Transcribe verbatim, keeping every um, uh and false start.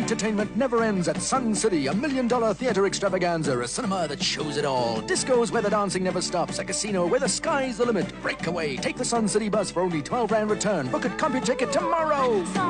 Entertainment never ends at Sun City, a million-dollar theater extravaganza, a cinema that shows it all. Discos where the dancing never stops, a casino where the sky's the limit. Break away. Take the Sun City bus for only twelve rand return. Book at CompuTicket tomorrow.